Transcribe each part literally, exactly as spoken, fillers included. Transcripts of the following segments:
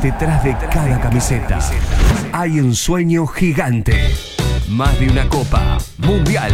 Detrás de cada camiseta hay un sueño gigante. Más de una Copa Mundial.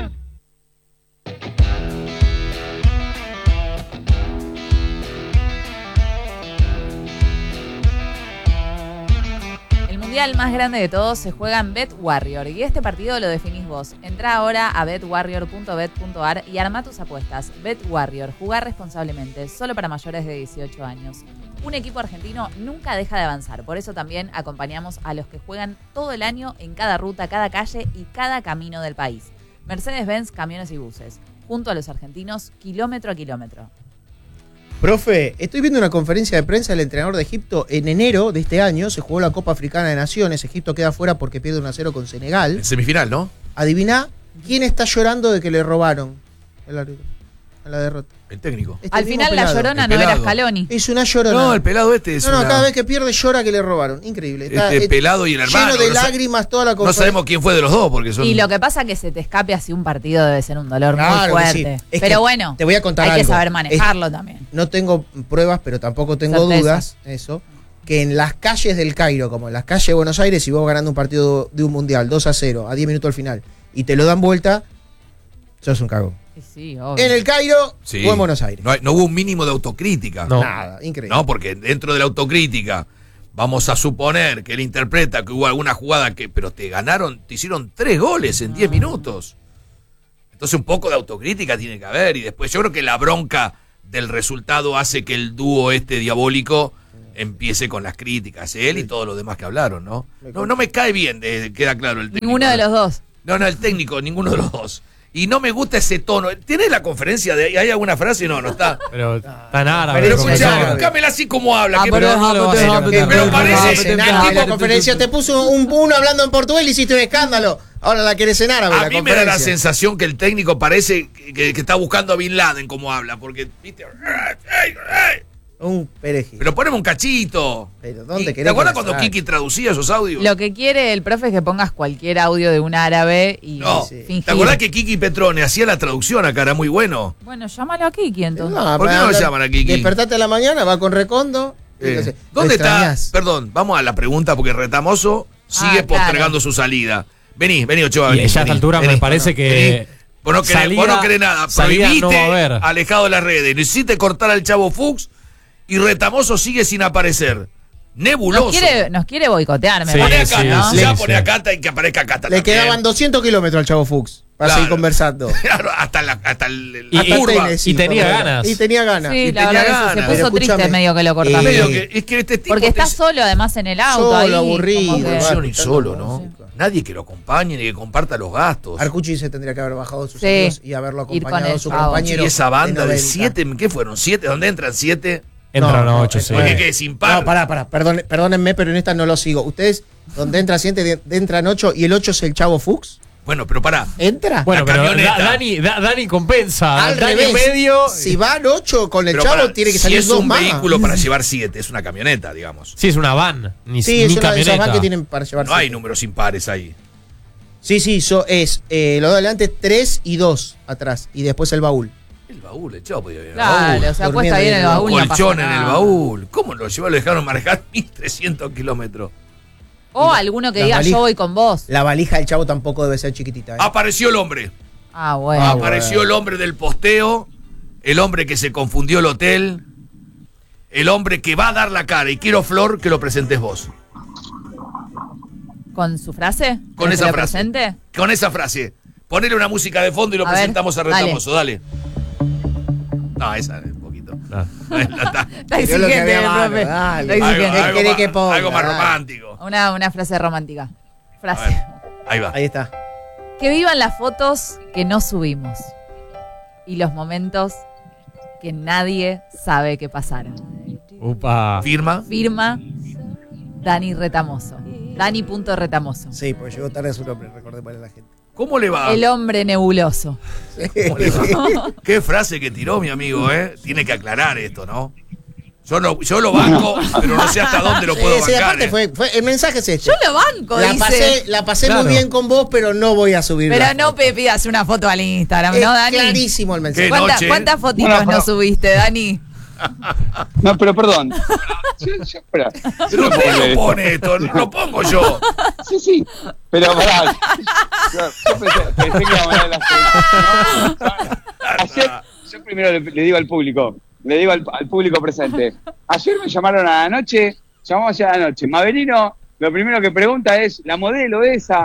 El mundial más grande de todos se juega en BetWarrior y este partido lo definís vos. Entrá ahora a bet warrior punto bet punto a r y armá tus apuestas. BetWarrior, jugar responsablemente, solo para mayores de dieciocho años. Un equipo argentino nunca deja de avanzar, por eso también acompañamos a los que juegan todo el año en cada ruta, cada calle y cada camino del país. Mercedes-Benz, camiones y buses, junto a los argentinos, kilómetro a kilómetro. Profe, estoy viendo una conferencia de prensa del entrenador de Egipto. En enero de este año se jugó la Copa Africana de Naciones. Egipto queda fuera porque pierde uno a cero con Senegal. En semifinal, ¿no? Adiviná quién está llorando de que le robaron el árbitro a la derrota. El técnico. Este Al mismo final la pelado. llorona El no era pelado. Scaloni. Es una llorona. No, el pelado este es No, no, una- cada vez que pierde llora que le robaron. Increíble. Está, Este eh, pelado y el hermano. lleno de no sa- lágrimas toda la No conferencia. sabemos quién fue de los dos, porque son... Y lo que pasa es que se te escape así un partido debe ser un dolor Claro muy que fuerte. sí. Es Pero que bueno, te voy a contar hay que algo. saber manejarlo también. No tengo pruebas, pero tampoco tengo Certeza. dudas, eso, que en las calles del Cairo, como en las calles de Buenos Aires, si vos ganando un partido de un mundial dos a cero, a diez minutos al final, y te lo dan vuelta, sos un cagón. Sí, sí, obvio. En el Cairo Sí. o en Buenos Aires. No, hay- no hubo un mínimo de autocrítica. No. Nada, increíble. No, porque dentro de la autocrítica vamos a suponer que él interpreta que hubo alguna jugada que... Pero te ganaron, te hicieron tres goles en diez minutos. Entonces un poco de autocrítica tiene que haber. Y después yo creo que la bronca del resultado hace que el dúo este diabólico empiece con las críticas. Él y todos los demás que hablaron, ¿no? No, no me cae bien, eh, queda claro. El técnico. Ninguno de los dos. No, no, el técnico, ninguno de los dos. Y no me gusta ese tono. ¿Tienes la conferencia de ahí? ¿Hay alguna frase? No, no está. Pero está en árabe. Pero como escuchá, que- árabe. Buscámela así como habla. Ah, que- pero- no lo vas a Pero, hacer. pero parece- en el árabe tipo- la conferencia te puso un uno hablando en portugués y hiciste un escándalo. Ahora la querés en árabe. A la mí me da la conferencia. sensación que el técnico parece que, que está buscando a Bin Laden como habla, porque, viste, Un perejil. pero poneme un cachito. Pero, ¿dónde Y- querés ¿Te acuerdas que cuando lo saque? Kiki traducía esos audios? Lo que quiere el profe es que pongas cualquier audio de un árabe y No, Sí. fingir. ¿te acuerdas que Kiki Petrone hacía la traducción acá? Era muy bueno. Bueno, llámalo a Kiki entonces. No, ¿Por qué para no lo hablar- llaman a Kiki? Despertate a la mañana, va con Recondo. Eh, entonces, ¿Dónde ¿lo está? extrañás? Perdón, vamos a la pregunta porque Retamoso sigue Ah, claro. postergando su salida. Vení, vení, Ochoa. Y Vení, ya a esta vení, altura me vení. parece que Vení. Vos no querés, vos no salida- querés nada. salida Prohibiste, no va a haber. alejado de las redes. No hiciste cortar al Chavo Fuchs y Retamoso sigue sin aparecer. Nebuloso. Nos quiere, nos quiere boicotear, me Sí, Pone a parece, sí, Cata, ¿no? ya sí, pone sí. a Cata y que aparezca Cata Le también. quedaban doscientos kilómetros al Chavo Fuchs para Claro. seguir conversando. Claro, hasta la, hasta el- Y- la Hasta curva. Tennessee, y tenía por lo ganas. Y tenía ganas. Sí, Y la tenía verdad que sí, ganas. se Pero puso escúchame, triste medio que lo cortamos. eh, Medio que- es que este tipo Porque te- está solo además en el auto. Solo, ahí, aburrido, como que- va. Solo y escuchando solo, ¿no? música. Nadie que lo acompañe ni que comparta los gastos. Arcucci se tendría que haber bajado de sus Sí. amigos y haberlo Ir con acompañado a el su Chavo. compañero. Y esa banda de noventa. siete, ¿qué fueron? ¿Siete? ¿Dónde entran siete? Entran No, no, ocho, es- sí. Porque qué, sin par. No, pará, pará, perdón, perdónenme, pero en esta no lo sigo. ¿Ustedes, donde entra siete, de- de entran ocho y el ocho es el Chavo Fuchs? Bueno, pero pará. ¿Entra? Bueno, La pero camioneta. Da- Dani, Da- Dani compensa. Al Dani revés. medio. Si van ocho con el Pero Chavo, pará, tiene que si salir es dos un más. vehículo para llevar siete, es una camioneta, digamos. Sí, es una van. Ni, Sí, ni es una de esas camioneta. van que tienen para llevar No hay siete. números impares ahí. Sí, sí, so- es eh, lo de adelante tres y dos atrás. Y después el baúl. El baúl, el chavo podía ir al Claro, baúl. se durmiendo apuesta ahí bien en el el baúl. no pasa Colchón en el nada. baúl. ¿Cómo lo llevaron? Lo dejaron manejar mil trescientos kilómetros. O alguno que Las diga valijas. yo voy con vos. La valija del Chavo tampoco debe ser chiquitita. ¿eh? Apareció el hombre. Ah, bueno. Ah, Apareció el hombre del posteo. El hombre que se confundió el hotel. El hombre que va a dar la cara. Y quiero, Flor, que lo presentes vos. ¿Con su frase? Con ¿Que esa lo frase. presente? Con esa frase. Ponele una música de fondo y lo A ver, presentamos a Retamoso. Dale. No, esa un poquito. Ah. No, está. Está Mirá lo que exigente había el mano, profe. dale. Está Algo, exigente. ¿Qué algo querés más, que ponga? algo más Dale. romántico. Una, una frase romántica. A Frase. ver, ahí va. Ahí está. Que vivan las fotos que no subimos. Y los momentos que nadie sabe que pasaron. Upa. Firma. Firma Dani Retamoso. Dani.retamoso. Sí, porque llegó tarde a su nombre, recordémosle a la gente. ¿Cómo le va? El hombre nebuloso. ¿Cómo le va? Qué frase que tiró mi amigo, ¿eh? Tiene que aclarar esto, ¿no? Yo, no, yo lo banco, pero no sé hasta dónde lo puedo Sí, sí, bancar. aparte ¿eh? fue, fue- el mensaje es este. Yo lo banco, la dice. pasé, la pasé Claro. muy bien con vos, pero no voy a subir. Pero la no foto. me pidas una foto al Instagram, Es ¿no, Dani? clarísimo el mensaje. ¿Qué? ¿Cuánta- noche. ¿Cuántas fotitos Bueno, pero- no subiste, Dani? No, pero perdón. Yo, yo, espera, yo Pero no puedo usted leer lo esto. pone esto, no lo pongo yo. Sí, sí. Pero pará. Yo, yo pensé, pensé que íbamos a hablar de la selección. Ayer, yo primero le, le digo al público, le digo al, al público presente. Ayer me llamaron a la noche, llamamos ayer a la noche. Mabelino, lo primero que pregunta es, ¿la modelo esa?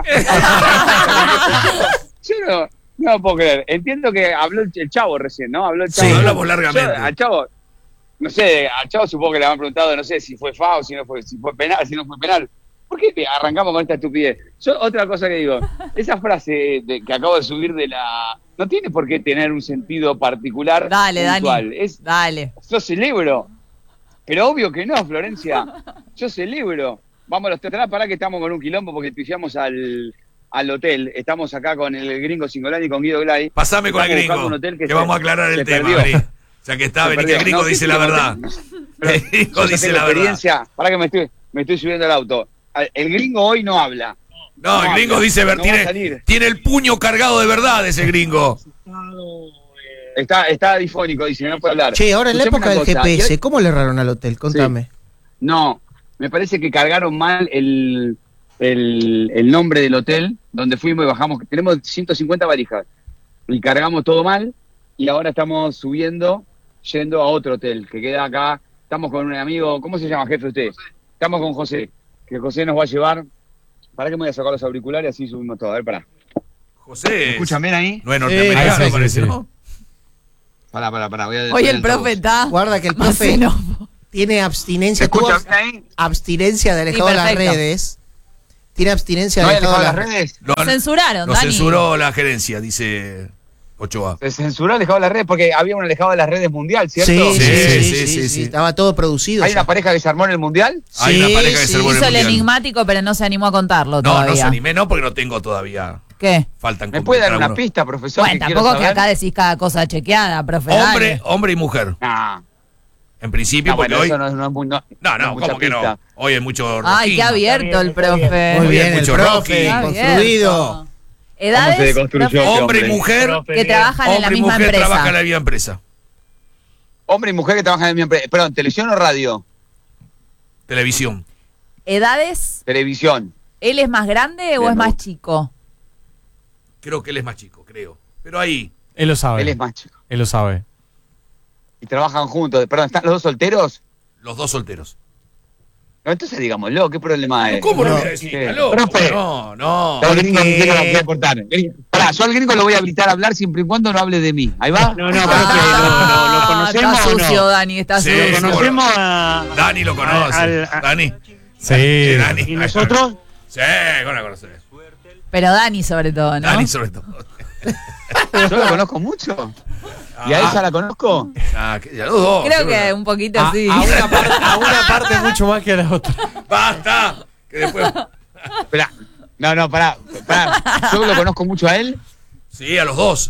Yo no, no lo puedo creer. Entiendo que habló el, el Chavo recién, ¿no? Habló el Chavo. Sí, hablamos largamente. Yo, al Chavo, no sé, al Chavo supongo que le han preguntado, no sé si fue F A O, si no fue, si fue penal, si no fue penal. ¿Por qué arrancamos con esta estupidez? Yo, otra cosa que digo, esa frase de, que acabo de subir de la... No tiene por qué tener un sentido particular. Dale, puntual. Dani. Es, Dale. yo celebro. Pero obvio que no, Florencia. Yo celebro. Vamos a los teatros, para que estamos con un quilombo porque pifiamos al, al hotel. Estamos acá con el gringo Singolani y con Guido Glay. Pasame con el Estamos gringo, buscando un hotel que, que se- vamos a aclarar el se tema, perdió. vení. Ya que está, Se vení, que perdió. el gringo No, dice ¿qué la quiero? verdad. Pero El gringo yo dice tengo la verdad. experiencia. Para que me estoy, me estoy subiendo al auto. El gringo hoy no habla. No, el gringo habla, dice, ver, no va a tiene, salir. tiene el puño cargado de verdad ese gringo. Está, está difónico, dice, no puede hablar. Che, ahora en la Escuchame época del una cosa, G P S, y- ¿cómo le erraron al hotel? Contame. No, me parece que cargaron mal el, el, el nombre del hotel donde fuimos y bajamos. Tenemos ciento cincuenta valijas y cargamos todo mal y ahora estamos subiendo, yendo a otro hotel que queda acá. Estamos con un amigo, ¿cómo se llama, jefe, usted? Estamos con José, que José nos va a llevar. Para que me voy a sacar los auriculares, así subimos todo. A ver, pará. José, ¿Me escuchan bien ahí? no es Sí, norteamericano, sí, sí, parece, sí. ¿no? Pará, pará, pará. Voy a Hoy el altavoz. profe está. Guarda que el más profe xenófobo. tiene ¿Se abstinencia. Tuvo escuchan bien ahí? abstinencia de Sí, alejado de las perfecto. redes. Tiene abstinencia ¿No de hay alejado alejado de de las las redes. redes? Lo, Censuraron, lo Dani. censuró la gerencia, dice Ochoa. Se censuró alejado de las redes porque había un alejado de las redes mundial, ¿cierto? Sí, sí, Sí, sí, sí, sí, sí, sí, sí. Estaba todo producido. ¿Hay ya. una pareja que se armó en el mundial? Hay una Sí, pareja que sí. se vuelve Hizo el mundial. enigmático, pero no se animó a contarlo No, todavía. no se animé, no, porque no tengo todavía. ¿Qué? Faltan ¿Me puede dar completar una algunos. pista, profesor? Bueno, que quiero tampoco que saber? acá decís cada cosa chequeada, profe. Hombre, dale. hombre y mujer. Nah, En principio, no, porque bueno, hoy. eso no, no es muy. No, No, no, es mucha ¿cómo que no? pista. Hoy hay mucho. Ay, qué rosquín. abierto el profe. Muy Muy bien, bien, el mucho profe, Rocky. Está construido. abierto. Edades, ¿Cómo se deconstruyó? profe, Hombre y hombre. mujer. que trabajan en la Hombre y misma mujer empresa. trabajan en la misma empresa. Hombre y mujer que trabajan en mi empresa. Perdón, ¿televisión o radio? Televisión. Edades, Televisión. ¿él es más grande o Bien, es me más gusta. chico? Creo que él es más chico, creo. Pero ahí. Él lo sabe. Él es más chico. Él lo sabe. Y trabajan juntos. Perdón, ¿están los dos solteros? Los dos solteros. No, entonces digámoslo, ¿qué problema es? ¿Cómo no, No. voy a decir? Sí. ¿Está loco? Profe. No, no. Yo al gringo Porque- no tengo que aportar. Pará, yo al gringo lo voy a habilitar a hablar siempre y cuando no hable de mí. ¿Ahí va? No, no, profe, Ah, ¿lo, lo, lo conocemos está o sucio, no? Dani, está Sí, sucio. ¿Lo conocemos a... Dani lo conoce. Al- al- Dani. Sí. Sí, Dani. ¿Y nosotros? Sí, ¿cómo la conoces? Pero Dani sobre todo, ¿no? Dani sobre todo. Yo la conozco mucho. ¿Y a ella la conozco? Ah, que ya los dos. Creo seguro. que un poquito A, sí. a una parte, a una parte mucho más que a la otra. ¡Basta! Que después. Esperá. No, no, pará, pará. Yo lo conozco mucho a él. Sí, a los dos.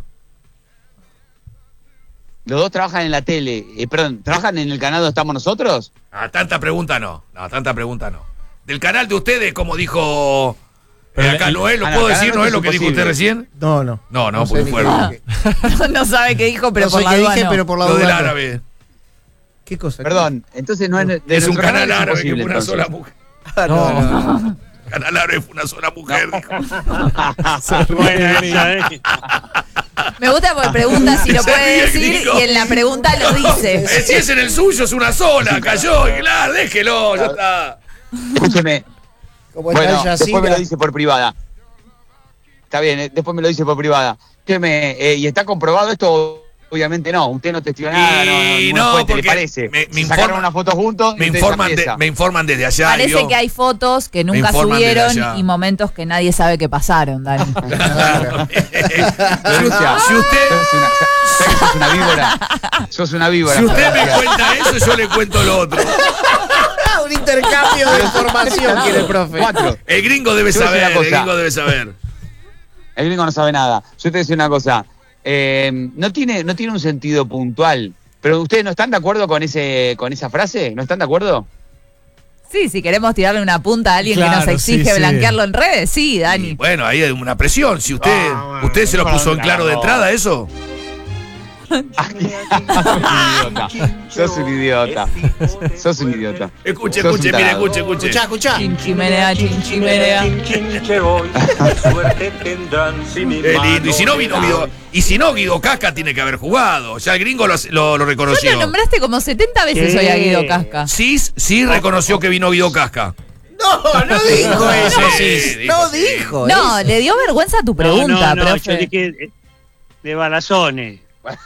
Los dos trabajan en la tele. Eh, perdón, ¿trabajan en el canal donde estamos nosotros? Ah, tanta pregunta no. No, tanta pregunta no. Del canal de ustedes, como dijo eh, Pero acá el- Noel, ¿lo Ah, no, puedo acá decir, no Noel, es lo que dijo usted imposible. recién? No, no. No, no, sé porque ni fue. qué No, dije. no sabe qué dijo, pero No por sé la qué duda dije, no. pero por la Lo del duda. no. árabe. ¿Qué cosa? Perdón, entonces no es de Es un nuestro canal es árabe que imposible, fue una entonces. sola mujer. Ah, no, no, no. Canal árabe fue una sola mujer, dijo. Bueno, esa es. Me gusta porque pregunta si lo Se puede ríe el decir gringo. y en la pregunta lo dice. Eh, si es en el suyo, es una sola, cayó, y claro, déjelo, ya está. Escúcheme. Como está Bueno, el después me lo Yacira. dice por privada. Está bien, eh, después me lo dice por privada. Escúcheme, eh, ¿y está comprobado esto? Obviamente no, usted no testió nada, no, no, Y ninguna no, fuente, porque ¿le parece? me- me Se sacaron informa- una foto juntos. Me y usted informan, de- desapieza. me informan desde allá. y Parece yo- que hay fotos que nunca informan desde subieron allá. y momentos que nadie sabe que pasaron, Dani. Florencia, Si usted- sos una, ¿sabes que sos una víbora? Sos una víbora. Si usted me Florencia. cuenta eso, yo le cuento lo otro. Un intercambio de información quiere el profe. Cuatro. El gringo debe Yo voy a decir saber, una el cosa. gringo debe saber. El gringo no sabe nada. Yo te voy a decir una cosa. Eh, no, tiene, no tiene un sentido puntual. Pero ustedes no están de acuerdo con ese con esa frase. ¿No están de acuerdo? Sí, si queremos tirarle una punta a alguien que Claro, nos exige sí, sí. blanquearlo en redes, sí, Y Dani. bueno, ahí hay una presión. Si usted, Ah, bueno, usted se lo para puso en un claro de carajo. entrada, eso. Sos un idiota. Sos un idiota. Escuche, Sos escuche, un mire, tarado. escuche, escuche. Escuchá, escuchá. Chinchimenea, chinchimenea. Qué lindo. Y si no vino Guido, y si no Guido Casca tiene que haber jugado. Ya el gringo lo, lo, lo Ya reconoció. lo nombraste como setenta veces Sí. hoy a Guido Casca. Sí, sí reconoció que vino Guido Casca. No, no dijo eso. Sí, sí, dijo, No sí. dijo No, eso. le dio vergüenza tu pregunta, no, no, no, profe. yo dije eh, de balazones.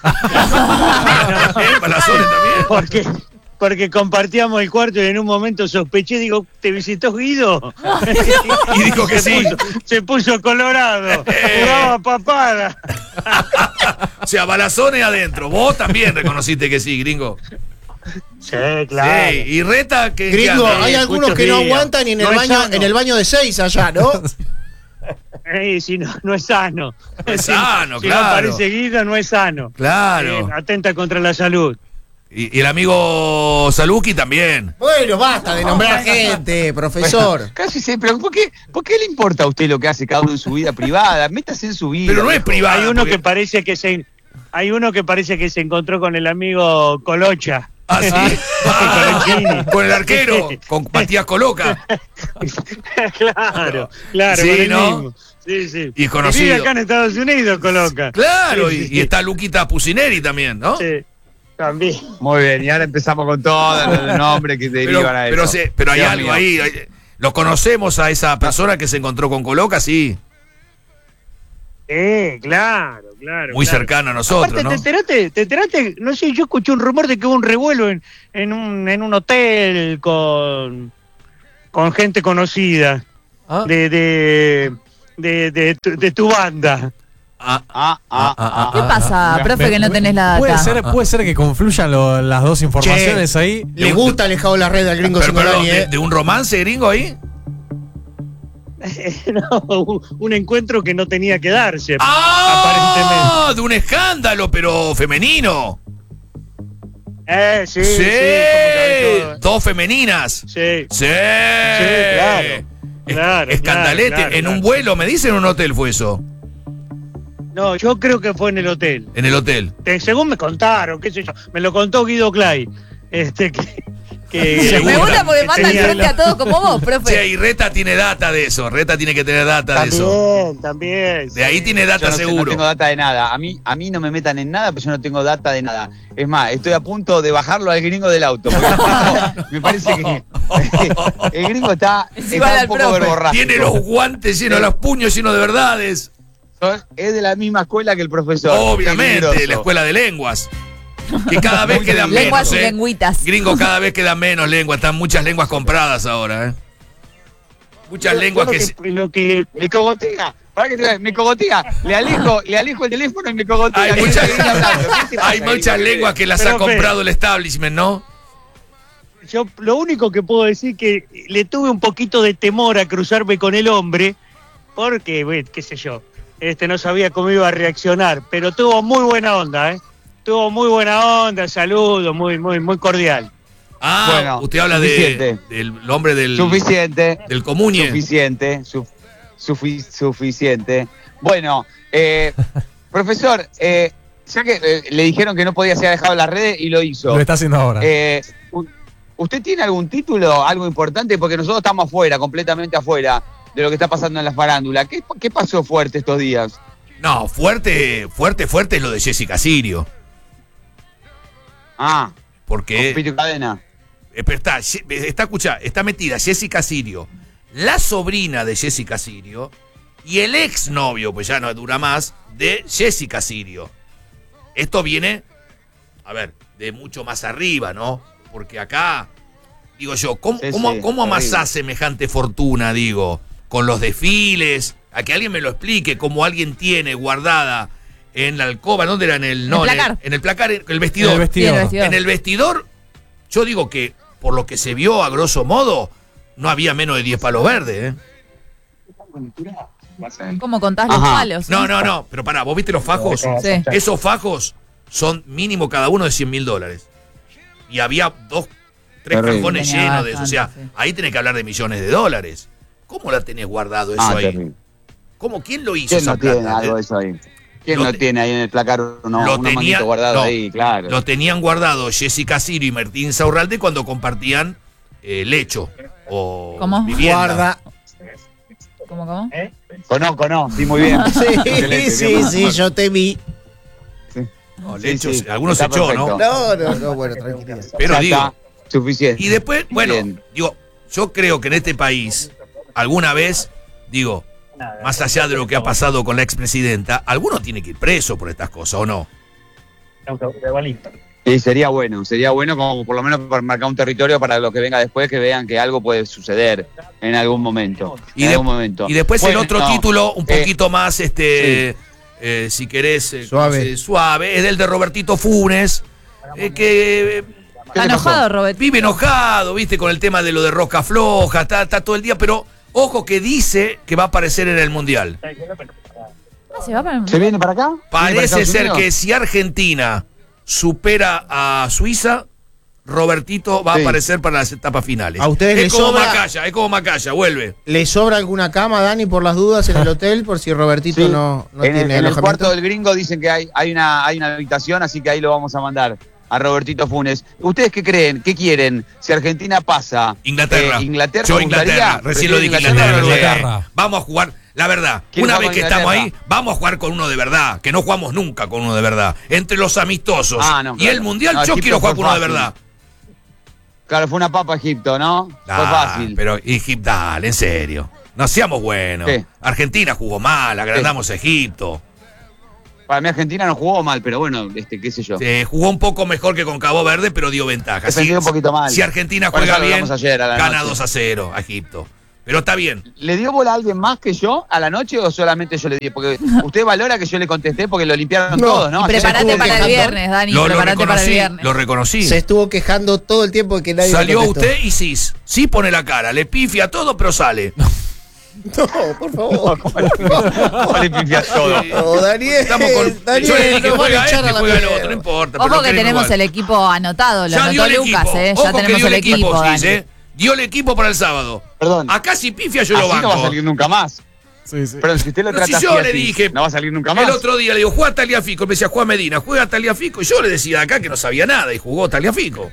¿Eh? Balazones también. Porque, porque compartíamos el cuarto y en un momento sospeché, digo, ¿te visitó Guido? Y dijo que se sí. Puso, se puso colorado, Eh. jugaba papada. O sea, balazones adentro. Vos también reconociste que sí, gringo. Sí, claro. Sí. Y Reta, que Gringo, que anda? hay Eh, algunos muchos que no días. aguantan ni en el No es baño, sano. en el baño de seis allá, ¿no? Eh, si no, no es sano. No es Si- sano, si claro. no aparece Guido, no es sano. Claro. Eh, atenta contra la salud. Y, y el amigo Saluki también. Bueno, basta de nombrar gente, profesor. Casi siempre. ¿Por qué, ¿Por qué le importa a usted lo que hace cada uno en su vida privada? Métase en su vida. Pero no es viejo. privado. Hay uno porque- que parece que se hay uno que parece que se encontró con el amigo Colocha. Ah, sí. Ah, Colochini. con el arquero, con Matías Coloca. Claro, claro, Sí, con el ¿no? mismo. Sí, sí. Y conocido. Vive acá en Estados Unidos, Coloca. Claro, Sí, y, sí. y está Luquita Pusineri también, ¿no? Sí, también. Muy bien, y ahora empezamos con todos los nombres que Pero, derivan a eso. pero, se- pero hay Dios algo mío. ahí. hay- Lo conocemos a esa persona que se encontró con Coloca, sí. Eh, claro, claro. Muy claro. cercano a nosotros, Aparte, ¿no? ¿te enteraste? ¿Te enteraste? No sé, yo escuché un rumor de que hubo un revuelo en, en, un, en un hotel con, con gente conocida Ah, de, de, de, de, tu, de tu banda. Ah, Ah, ah, ah, ¿Qué ah, pasa, ah. profe, que no tenés la data? puede ser, puede ser que confluyan lo- las dos informaciones Che, ahí. Le gusta alejado la red al gringo pero, perdón, Singolani, de, ¿eh? de un romance gringo ahí? No, un, un encuentro que no tenía que darse, ¡Ah! De un escándalo, pero femenino. aparentemente. Eh, sí, sí, Sí, ¿cómo sabés todo? dos femeninas. Sí, Sí, claro, Es- claro, Escandalete, claro, en claro. un vuelo, me dicen, en un hotel fue eso. no, yo creo que fue en el hotel. En el hotel. Te- según me contaron, qué sé yo, me lo contó Guido Clay. Este, que, que Sí, Me gusta porque que manda al tenía- frente a todos como vos, profe. Sí, y Reta tiene data de eso. Reta tiene que tener data de eso. También, también. De ahí sí. tiene Yo data no, sé, no seguro. tengo data de nada. A mí, a mí no me metan en nada, pero yo no tengo data de nada. Es más, estoy a punto de bajarlo al gringo del auto. porque me parece que el gringo está, Es está igual un al poco profe. verborrágico. Tiene los guantes llenos, los puños llenos de verdades. Es de la misma escuela que el profesor. Obviamente, Peligroso. la escuela de lenguas. Que cada vez quedan Lenguas menos, y ¿eh? lengüitas. Gringo, cada vez quedan menos lenguas. Están muchas lenguas compradas ahora, ¿eh? Muchas Yo- lenguas yo que... lo se- lo que Me cogotea. Para que te veas, me cogotea. Le alejo, le alejo el teléfono y me cogotea. Hay ¿Qué muchas, te viene hablando? ¿Qué te pasa, hay muchas gringo? lenguas que las ha Profe. comprado el establishment, ¿no? yo lo único que puedo decir que le tuve un poquito de temor a cruzarme con el hombre porque, bueno, qué sé yo, este no sabía cómo iba a reaccionar, pero tuvo muy buena onda, ¿eh? Tuvo muy buena onda, saludo, muy muy muy cordial. Ah, Bueno, usted habla de, suficiente. del hombre del, Suficiente. del comuñe. Suficiente. su- sufi- suficiente. Bueno, eh, profesor, eh, ya que eh, le dijeron que no podía ser dejado en las redes y lo hizo. Lo está haciendo ahora. Eh, u- ¿Usted tiene algún título, algo importante? Porque nosotros estamos afuera, completamente afuera de lo que está pasando en la farándula. ¿Qué, qué pasó fuerte estos días? No, fuerte, fuerte, fuerte es lo de Jessica Sirio. Ah, Porque... con Pito Cadena. Eh, pero está, está, escucha, está metida Jessica Sirio, la sobrina de Jessica Sirio y el exnovio, pues ya no dura más, de Jessica Sirio. Esto viene, a ver, de mucho más arriba, ¿no? Porque acá, digo yo, ¿cómo, Sí, cómo, sí, cómo amasás terrible. semejante fortuna, digo? Con los desfiles, a que alguien me lo explique, cómo alguien tiene guardada en la alcoba, ¿dónde era? En el, no, el en el- placar. en el placar, en el vestidor. El vestidor. Sí, el vestidor. En el vestidor, yo digo que por lo que se vio a grosso modo, no había menos de diez palos verdes, ¿eh? ¿Cómo contás los Ajá. palos? No, no, no, pero pará, ¿vos viste los fajos? Sí. Esos fajos son mínimo cada uno de cien mil dólares. Y había dos, tres Terrible. cajones Tenía llenos de eso. O sea, bastante, sí. ahí tenés que hablar de millones de dólares. ¿Cómo la tenés guardado eso Ah, ahí? terrible. ¿Cómo? ¿Quién lo hizo ¿Quién esa no tiene plata? algo de eso ahí? ¿Quién lo no te- tiene ahí en el placar uno, lo unos tenía- manguitos guardados no, ahí? Claro. Lo tenían guardado Jessica Ciro y Martín Saurralde cuando compartían eh, lecho o ¿Cómo? vivienda. Guarda. ¿Cómo, cómo? Conozco, no, sí, muy bien. Sí, Excelente, sí, bien. sí, yo te vi. No, Sí, lecho, sí, algunos se está echó, perfecto. ¿no? No, no, no, bueno, tranquilidad. Pero Ya digo, está, suficiente. y después, bueno, Bien. digo, yo creo que en este país, alguna vez, digo, más allá de lo que ha pasado con la expresidenta, alguno tiene que ir preso por estas cosas, ¿o no? Y sería bueno, sería bueno como por lo menos para marcar un territorio para lo que venga después, que vean que algo puede suceder en algún momento. Y, en de- algún momento. y después Bueno, el otro no, título, un eh, poquito más, este, eh, si querés, eh, ¿cómo Suave. se- suave, es el de Robertito Funes, eh, que eh, Está enojado, Robert. vive enojado, viste, con el tema de lo de Roca Floja, está, está todo el día, pero ojo que dice que va a aparecer en el Mundial. Ah, ¿se va para el ¿Se viene para acá? ¿Viene para Parece Estados ser Unidos? que si Argentina supera a Suiza, Robertito va Sí. a aparecer para las etapas finales. ¿A ustedes es les como sobra- Macaya, es como Macaya, vuelve. ¿Le sobra alguna cama, Dani, por las dudas en el hotel? Por si Robertito Sí. no, no en el, tiene en el alojamiento. cuarto del gringo dicen que hay, hay, una, hay una habitación, así que ahí lo vamos a mandar a Robertito Funes. ¿Ustedes qué creen? ¿Qué quieren? Si Argentina pasa... Inglaterra. eh, Inglaterra, Yo ¿te gustaría? Inglaterra, recién lo dije ¿Prefieren Inglaterra. o Noruega? Inglaterra. Vamos a jugar, la verdad, ¿Quién una juega vez que con estamos ahí, Inglaterra? vamos a jugar con uno de verdad, que no jugamos nunca con uno de verdad. Entre los amistosos Ah, no, y claro. el Mundial, No, yo Egipto quiero jugar fue con uno de fácil. verdad. Claro, fue una papa Egipto, ¿no? fue Ah, fácil. pero Egipto, dale, en serio. No seamos buenos. ¿Qué? Argentina jugó mal, agrandamos a Egipto. Para mí Argentina no jugó mal, pero bueno, este, qué sé yo. Eh, jugó un poco mejor que con Cabo Verde, pero dio ventaja. Defendió un poquito mal. Si Argentina Bueno, juega ya lo bien, hablamos ayer a la gana noche. dos a cero a Egipto. Pero está bien. ¿Le dio bola a alguien más que yo a la noche o solamente yo le di? Porque usted valora que yo le contesté porque lo limpiaron No. todos, ¿no? Y Ayer prepárate estuvo para el quejando. viernes, Dani. Lo, lo prepárate para el reconocí, viernes. lo reconocí. Se estuvo quejando todo el tiempo de que nadie Salió le contestó. usted y Cis. Sí pone la cara, le pifia todo, pero sale. No, por favor. ¿Cómo le pifias todo? No, Daniel. Estamos con, Daniel, yo le dije que nos van a juega echar este, a la juega el mierda. otro, no importa. pero Ojo lo que queremos tenemos igual. el equipo anotado, lo Ya dio anotó el Lucas, equipo. ¿eh? Ojo Ya que tenemos dio el equipo, Cis, Dani. ¿eh? Dio el equipo para el sábado. Perdón. Acá si pifia yo lo Así no va a banco. salir nunca más. Sí, sí. Perdón, si usted lo Pero trata si yo así, le así, dije, no va a salir nunca más. El otro día le digo, juega Taliafico. Me decía, Juan Medina, juega Taliafico. Y yo le decía acá que no sabía nada y jugó Taliafico.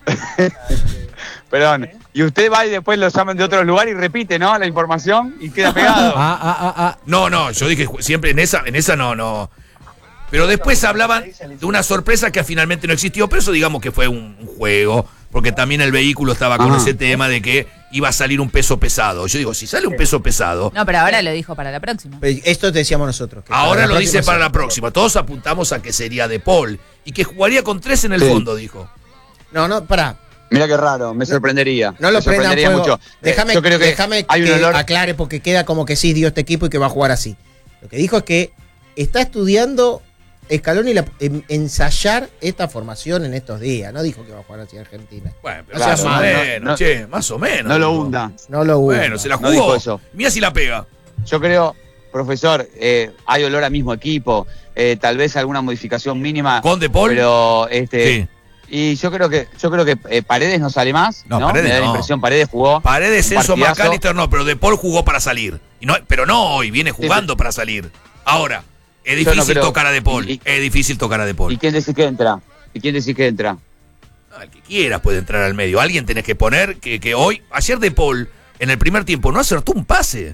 Perdón. Y usted va y después lo llaman de otros lugares y repite, ¿no? La información y queda pegado. Ah, ah, ah, ah. No, no, yo dije ju- siempre en esa, en esa no, no. Pero después hablaban de una sorpresa que finalmente no existió, pero eso digamos que fue un, un juego, porque también el vehículo estaba con Ajá. ese tema de que iba a salir un peso pesado. Yo digo, si sale un peso pesado, No, pero ahora lo dijo para la próxima. Esto te decíamos nosotros. que ahora para lo la dice próxima para sí. la próxima. Todos apuntamos a que sería De Paul y que jugaría con tres en el Sí. fondo, dijo. No, no, pará. Mira qué raro, me sorprendería. No lo me prendan sorprendería fuego. mucho. Eh, Déjame, yo creo que déjame hay un que olor. aclare porque queda como que sí dio este equipo y que va a jugar así. Lo que dijo es que está estudiando Scaloni la- en- ensayar esta formación en estos días. No dijo que va a jugar así Argentina. Bueno, pero Claro, más o no, menos, no, che, más o menos. No lo dijo. hunda. No lo hubo. Bueno, se la No dijo jugó. eso. Mira si la pega. Yo creo, profesor, eh, hay olor a mismo equipo. eh, tal vez alguna modificación mínima. Con De Paul. Pero este. Sí. Y yo creo que yo creo que eh, Paredes no sale más, No, ¿no? Paredes Me da la no. impresión, Paredes jugó. Paredes, un Enzo partidazo. McAllister no, pero De Paul jugó para salir. Y no, pero no hoy, viene jugando para salir. Ahora, es Yo no difícil creo- tocar a De Paul. y- y- es difícil tocar a De ¿Y Paul. quién decís que entra? ¿Y quién decís que entra? Ah, el que quiera puede entrar al medio. Alguien tenés que poner que, que hoy, ayer De Paul, en el primer tiempo, no acertó un pase.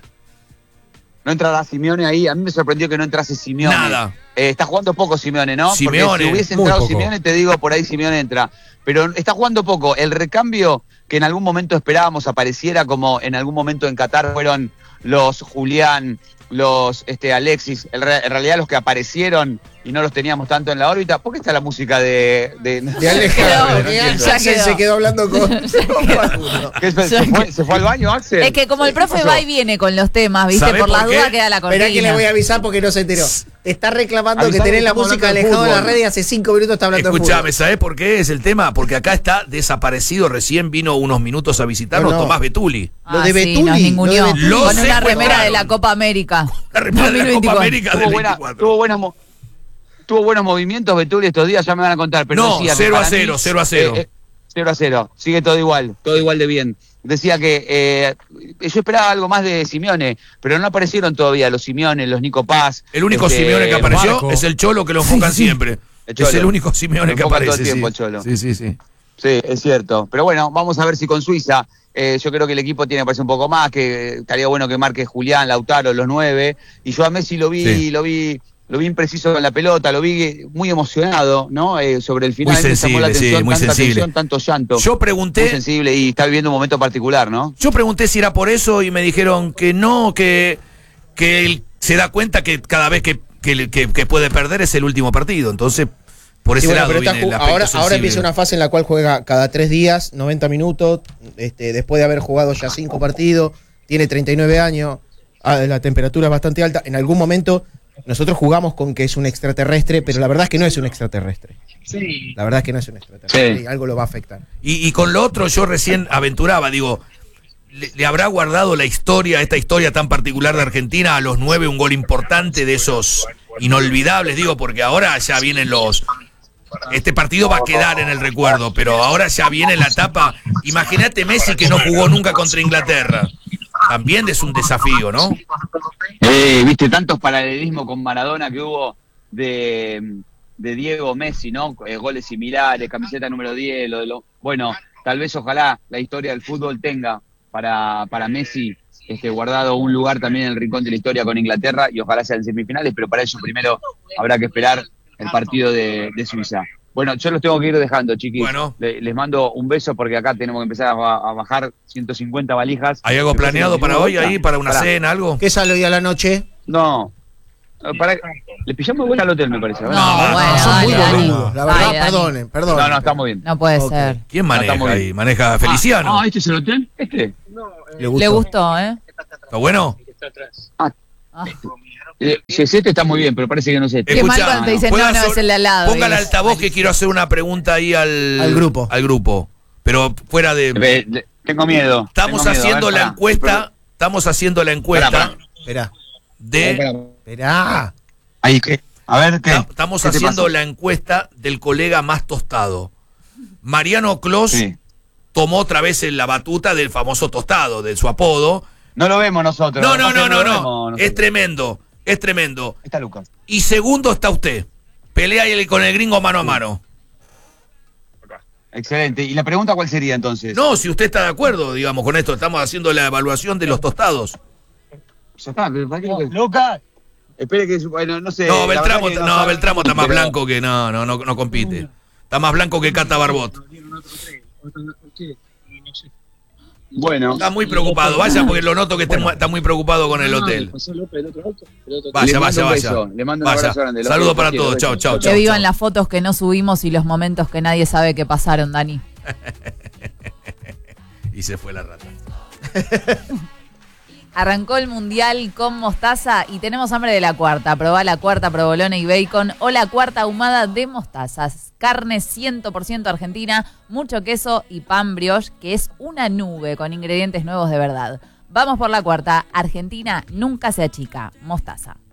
¿No entrará Simeone ahí? A mí me sorprendió que no entrase Simeone. Nada. Eh, está jugando poco Simeone, ¿no? Simeone, Porque si hubiese muy entrado poco. Simeone, te digo, por ahí Simeone entra. Pero está jugando poco. El recambio que en algún momento esperábamos apareciera, como en algún momento en Qatar fueron los Julián, los este Alexis, en, re- en realidad los que aparecieron y no los teníamos tanto en la órbita. ¿Por qué está la música de... de, De Alejandro, Quedó, que ya Axel quedó. se quedó hablando con. con- ¿Qué se, se fue, ¿Se fue al baño, Axel? Es que como el ¿Qué profe pasó? va y viene con los temas, ¿viste? ¿Sabe Por por las qué? dudas queda la cortina. Esperá que le voy a avisar porque no se enteró. Te está reclamando Avisá que tenés que la estamos música hablando de alejada de la fútbol. red y hace cinco minutos está hablando de Escuchame, fútbol. ¿sabés por qué es el tema? Porque acá está desaparecido, recién vino unos minutos a visitarnos No, no. Tomás Betuli. Lo de Ah, sí, Betuli, nos ninguneó. lo de Betuli. Lo Con una remera secuestraron. de la Copa América. La remera de la Copa dos mil veinticuatro. América del Tuvo, buena- veinticuatro. tuvo buenas mo- tuvo buenos movimientos Betuli estos días, ya me van a contar. Pero No, decía que cero a para mí, cero, cero a cero. eh, eh, cero a cero, sigue todo igual, todo igual de bien. Decía que eh, yo esperaba algo más de Simeone, pero no aparecieron todavía los Simeone, los Nico Paz. El único este, Simeone que apareció Marco. es el Cholo, que lo enfocan Sí, sí. siempre. El Cholo. Es el único Simeone Lo que enfocan todo aparece. el tiempo, sí. el Cholo. Sí, sí, sí. Sí, es cierto. Pero bueno, vamos a ver si con Suiza, eh, yo creo que el equipo tiene que aparecer un poco más, que estaría bueno que marque Julián, Lautaro, los nueve. Y yo a Messi lo vi, Sí. lo vi, lo vi impreciso con la pelota, lo vi muy emocionado, ¿no? Eh, sobre el final Muy me llamó la sensible, sí, atención, muy tanta sensible. atención, tanto llanto. Yo Muy pregunté, sensible y está viviendo un momento particular, ¿no? yo pregunté si era por eso y me dijeron que no, que, que él se da cuenta que cada vez que, que, que- que puede perder es el último partido. Entonces, por ese Sí, bueno, lado pero está viene el ju- aspecto ahora, ahora sensible. empieza una fase en la cual juega cada tres días, noventa minutos, este, después de haber jugado ya cinco partidos, tiene treinta y nueve años, ah, la temperatura es bastante alta. En algún momento nosotros jugamos con que es un extraterrestre, pero la verdad es que no es un extraterrestre. Sí. La verdad es que no es un extraterrestre Sí. y algo lo va a afectar. Y, y con lo otro yo recién aventuraba, digo, ¿le, le habrá guardado la historia, esta historia tan particular de Argentina a los nueve, un gol importante de esos inolvidables? Digo, porque ahora ya vienen los... Este partido va a quedar en el recuerdo, pero ahora ya viene la etapa. Imagínate Messi, que no jugó nunca contra Inglaterra. También es un desafío, ¿no? Eh, viste, tantos paralelismos con Maradona que hubo de, de Diego Messi, ¿no? Eh, goles similares, camiseta número diez, lo de lo... Bueno, tal vez ojalá la historia del fútbol tenga para, para Messi este, guardado un lugar también en el rincón de la historia con Inglaterra y ojalá sean semifinales, pero para eso primero habrá que esperar el partido de, de Suiza. Bueno, yo los tengo que ir dejando, chiquis. Bueno. Le- les mando un beso porque acá tenemos que empezar a, ba- a bajar ciento cincuenta valijas. ¿Hay algo Me parece planeado que para nos hoy gusta. ahí, para una Pará. cena, algo? ¿Qué sale hoy a la noche? No. No, Para, le pillamos vuelta al hotel, me parece. No, ¿verdad? bueno, son dale, muy Dani. boludos, la verdad, Dale, Dani. perdonen, perdonen. No, no, está muy bien. No puede Ok. ser. ¿Quién Ah, está maneja muy ahí? bien. ¿Maneja Feliciano? Ah, ¿este es el hotel? ¿Este? ¿Le gustó? Le gustó, ¿eh? ¿Está bueno? Ah. Eh, si es este, está muy bien, pero parece que no es este. Qué mal Escuchá, cuando te dicen, ¿puedo no, no, hacer- es el de al lado. Ponga el y es altavoz que malísimo. quiero hacer una pregunta ahí al, Al grupo. Al grupo. Pero fuera de... Ve, le- Tengo miedo. Estamos tengo miedo. haciendo A ver, la pará. encuesta, estamos haciendo la encuesta Pará, pará. Esperá, de... Pará. esperá. Ahí, ¿qué? A ver, ¿qué? Ta- Estamos ¿Qué te haciendo pasa? la encuesta del colega más tostado. Mariano Clos Sí. tomó otra vez en la batuta del famoso tostado, de su apodo. No lo vemos nosotros. No, no, Pasa no, que no, lo no. vemos nosotros. Es tremendo, es tremendo. Está Lucas. Y segundo está usted. Pelea el- con el gringo mano a mano. Excelente. ¿Y la pregunta cuál sería entonces? No, si usted está de acuerdo, digamos, con esto. Estamos haciendo la evaluación de los tostados. Ya está, pero ¿para qué lo que- Lucas, Espere que, bueno, no sé. No, la Beltramo, verdad que no, sabe- Beltramo está más pero- blanco que no, no, no, no compite. Está más blanco que Cata Barbot. Bueno. Está muy preocupado. Vaya, porque lo noto que esté mu- está muy preocupado con el hotel. Le Vaya, mando vaya, un vaya. beso, le mando un Vaya. abrazo grande. Los Saludos quiero, para los quiero, todos. los Chao, quiero. chao, Que chao. vivan chao. las fotos que no subimos y los momentos que nadie sabe que pasaron, Dani. Y se fue la rata. Arrancó el mundial con mostaza y tenemos hambre de la cuarta. Probá la cuarta provolone y bacon o la cuarta ahumada de mostazas. Carne cien por ciento argentina, mucho queso y pan brioche, que es una nube con ingredientes nuevos de verdad. Vamos por la cuarta. Argentina nunca se achica. Mostaza.